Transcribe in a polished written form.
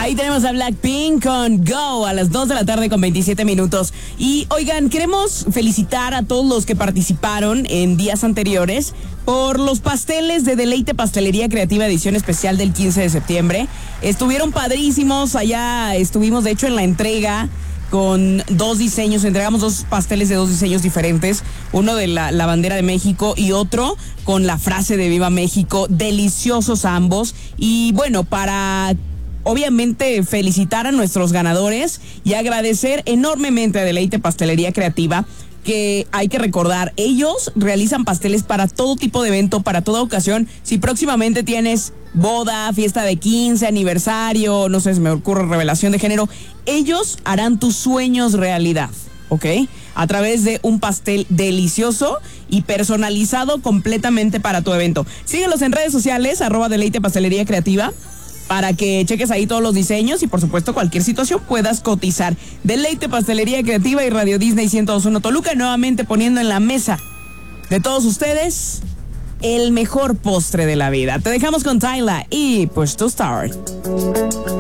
Ahí tenemos a Blackpink con Go a las 2 de la tarde con 27 minutos. Y oigan, queremos felicitar a todos los que participaron en días anteriores por los pasteles de Deleite Pastelería Creativa edición especial del 15 de septiembre. Estuvieron padrísimos, allá estuvimos de hecho en la entrega con 2 diseños, entregamos 2 pasteles de 2 diseños diferentes, uno de la bandera de México y otro con la frase de Viva México, deliciosos ambos. Y bueno, para obviamente felicitar a nuestros ganadores y agradecer enormemente a Deleite Pastelería Creativa, que hay que recordar, ellos realizan pasteles para todo tipo de evento, para toda ocasión. Si próximamente tienes boda, fiesta de 15, aniversario, no sé, se me ocurre revelación de género, ellos harán tus sueños realidad, ¿ok? A través de un pastel delicioso y personalizado completamente para tu evento. Síguelos en redes sociales, @Deleite Pastelería Creativa, para que cheques ahí todos los diseños y por supuesto cualquier situación puedas cotizar. Deleite Pastelería Creativa y Radio Disney 102.1 Toluca, nuevamente poniendo en la mesa de todos ustedes el mejor postre de la vida. Te dejamos con Tyla y Push to Start.